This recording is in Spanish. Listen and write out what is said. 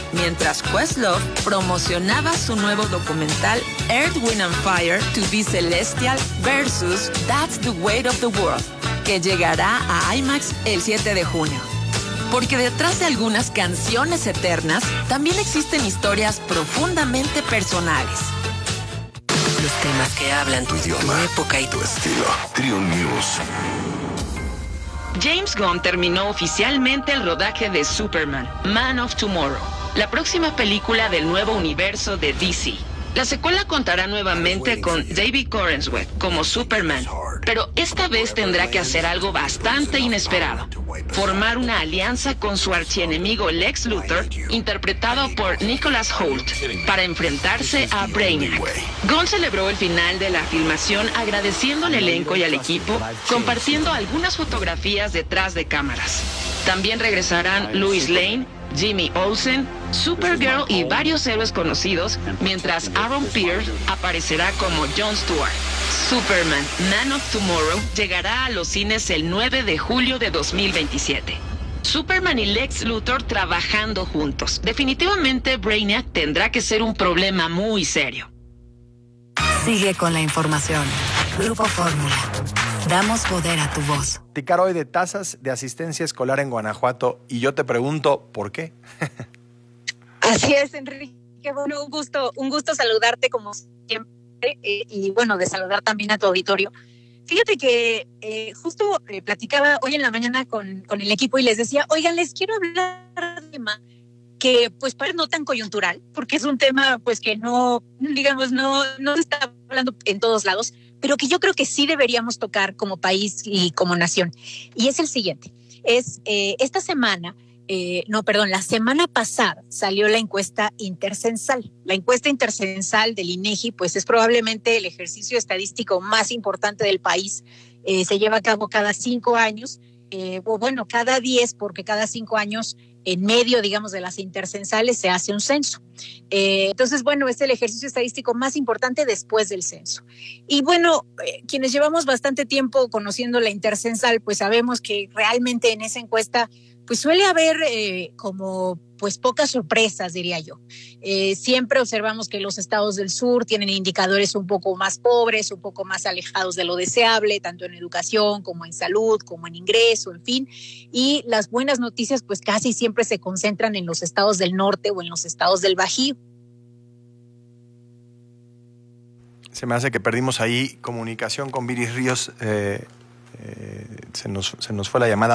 mientras Questlove promocionaba su nuevo documental Earth, Wind and Fire to be Celestial versus That's the Weight of the World, que llegará a IMAX el 7 de junio. Porque detrás de algunas canciones eternas, también existen historias profundamente personales. Los temas que hablan tu idioma, tu época y tu estilo. Trio News. James Gunn terminó oficialmente el rodaje de Superman, Man of Tomorrow, la próxima película del nuevo universo de DC. La secuela contará nuevamente con David Corenswet como Superman, pero esta vez tendrá que hacer algo bastante inesperado: formar una alianza con su archienemigo Lex Luthor, interpretado por Nicholas Hoult, para enfrentarse a Brainiac. Gunn celebró el final de la filmación agradeciendo al elenco y al equipo, compartiendo algunas fotografías detrás de cámaras. También regresarán Lois Lane, Jimmy Olsen, Supergirl y varios héroes conocidos, mientras Aaron Pierce aparecerá como Jon Stewart. Superman, Man of Tomorrow llegará a los cines el 9 de julio de 2027. Superman y Lex Luthor trabajando juntos. Definitivamente Brainiac tendrá que ser un problema muy serio. Sigue con la información. Grupo Fórmula. Damos poder a tu voz. Platicar hoy de tasas de asistencia escolar en Guanajuato, y yo te pregunto, ¿por qué? Así es, Enrique. Bueno, un gusto saludarte como siempre, y bueno, de saludar también a tu auditorio. Fíjate que justo platicaba hoy en la mañana con el equipo y les decía, oigan, les quiero hablar de un tema que pues parece no tan coyuntural, porque es un tema pues que no, digamos, no se está hablando en todos lados, pero que yo creo que sí deberíamos tocar como país y como nación. Y es el siguiente, esta semana, la semana pasada salió la encuesta intercensal. La encuesta intercensal del INEGI, pues es probablemente el ejercicio estadístico más importante del país. Se lleva a cabo cada 5 años, cada 10, porque cada 5 años en medio, digamos, de las intercensales se hace un censo. Entonces, bueno, es el ejercicio estadístico más importante después del censo. Y bueno, quienes llevamos bastante tiempo conociendo la intercensal, pues sabemos que realmente en esa encuesta pues suele haber como pues pocas sorpresas, diría yo. Siempre observamos que los estados del sur tienen indicadores un poco más pobres, un poco más alejados de lo deseable, tanto en educación como en salud, como en ingreso, en fin. Y las buenas noticias pues casi siempre se concentran en los estados del norte o en los estados del Bajío. Se me hace que perdimos ahí comunicación con Viris Ríos. Se nos fue la llamada.